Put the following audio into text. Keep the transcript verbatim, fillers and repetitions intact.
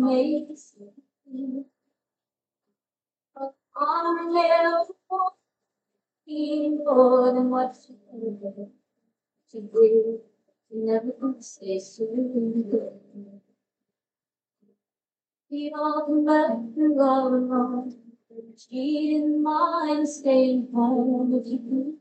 makes me. But I'm never wanting more than what she did. She did. She never could say soon. We all come back to all alone. She didn't mind staying home if you could.